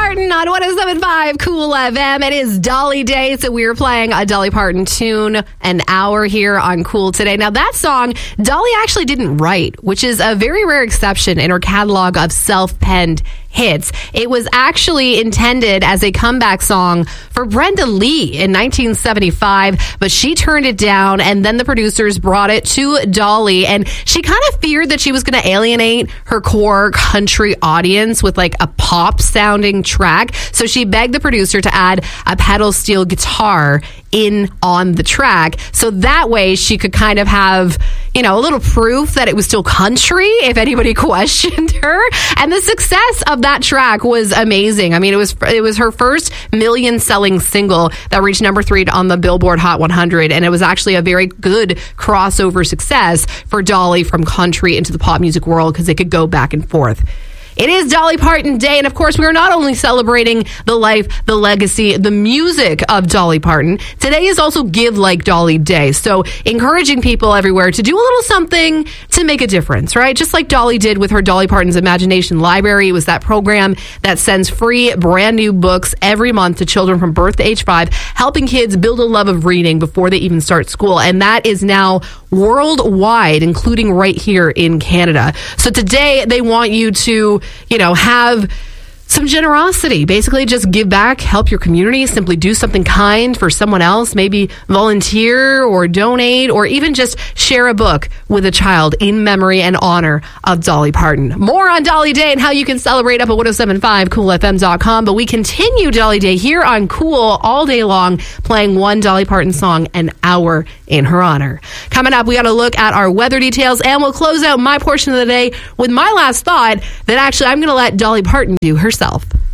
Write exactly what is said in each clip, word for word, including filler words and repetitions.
Parton on one oh seven point five Cool F M. It is Dolly Day, so we're playing a Dolly Parton tune an hour here on Cool today. Now, that song, Dolly actually didn't write, which is a very rare exception in her catalog of self-penned hits. It was actually intended as a comeback song for Brenda Lee in nineteen seventy-five, but she turned it down, and then the producers brought it to Dolly, and she kind of feared that she was going to alienate her core country audience with like a pop sounding track. So she begged the producer to add a pedal steel guitar in on the track, so that way she could kind of have, you know, a little proof that it was still country if anybody questioned her. And the success of that track was amazing. I mean, it was it was her first million selling single that reached number three on the Billboard Hot one hundred, and it was actually a very good crossover success for Dolly from country into the pop music world because they could go back and forth. It is Dolly Parton Day, and of course, we are not only celebrating the life, the legacy, the music of Dolly Parton. Today is also Give Like Dolly Day, so encouraging people everywhere to do a little something to make a difference, right? Just like Dolly did with her Dolly Parton's Imagination Library. It was that program that sends free, brand new books every month to children from birth to age five, helping kids build a love of reading before they even start school, and that is now worldwide, including right here in Canada. So today, they want you to, you know, have some generosity. Basically, just give back, help your community, simply do something kind for someone else, maybe volunteer or donate, or even just share a book with a child in memory and honor of Dolly Parton. More on Dolly Day and how you can celebrate up at one oh seven point five cool f m dot com, but we continue Dolly Day here on Cool all day long, playing one Dolly Parton song an hour in her honor. Coming up, we got to look at our weather details, and we'll close out my portion of the day with my last thought that actually I'm going to let Dolly Parton do herself.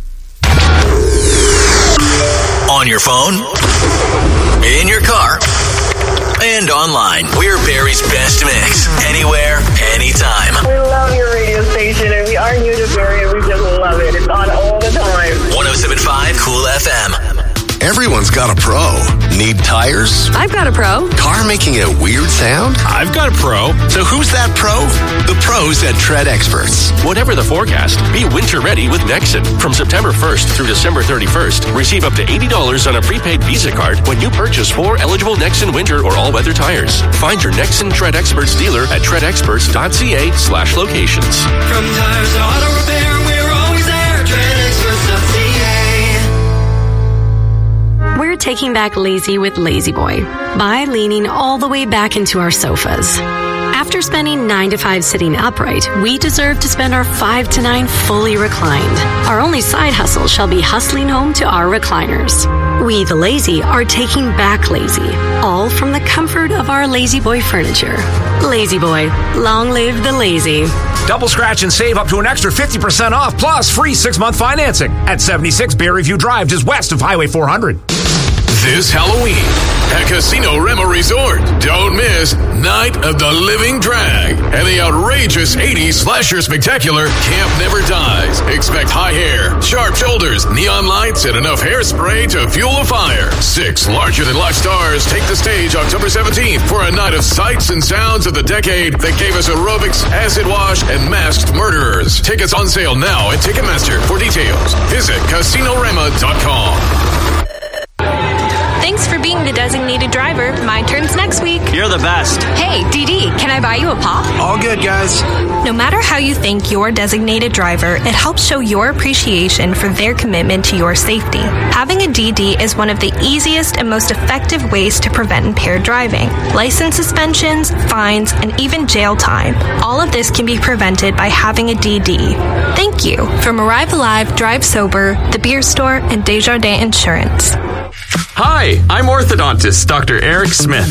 On your phone, in your car, and online. We're Barrie's best mix. Anywhere, anytime. We love your radio station, and we are new to Barrie, and we just love it. It's on all the time. one oh seven point five Cool F M. Everyone's got a pro. Need tires? I've got a pro. Car making a weird sound? I've got a pro. So who's that pro? The pros at Tread Experts. Whatever the forecast, be winter ready with Nexen. From September first through December thirty-first, receive up to eighty dollars on a prepaid Visa card when you purchase four eligible Nexen winter or all-weather tires. Find your Nexen Tread Experts dealer at tread experts dot c a slash locations. From tires to auto repair, we're always there. tread experts dot c a. We're taking back lazy with Lazy Boy by leaning all the way back into our sofas. After spending nine to five sitting upright, we deserve to spend our five to nine fully reclined. Our only side hustle shall be hustling home to our recliners. We, the lazy, are taking back lazy, all from the comfort of our Lazy Boy furniture. Lazy Boy, long live the lazy. Double scratch and save up to an extra fifty percent off, plus free six-month financing at seventy-six Barrie View Drive, just west of Highway four hundred. This Halloween at Casino Rema Resort, don't miss Night of the Living Drag and the outrageous eighties slasher spectacular Camp Never Dies. Expect high hair, sharp shoulders, neon lights, and enough hairspray to fuel a fire. Six larger-than-life stars take the stage October seventeenth for a night of sights and sounds of the decade that gave us aerobics, acid wash, and masked murderers. Tickets on sale now at Ticketmaster. For details, visit casino rema dot com. Thanks for being the designated driver. My turn's next week. You're the best. Hey, D D, can I buy you a pop? All good, guys. No matter how you thank your designated driver, it helps show your appreciation for their commitment to your safety. Having a D D is one of the easiest and most effective ways to prevent impaired driving. License suspensions, fines, and even jail time. All of this can be prevented by having a D D. Thank you. From Arrive Alive, Drive Sober, The Beer Store, and Desjardins Insurance. Hi, I'm orthodontist Doctor Eric Smith.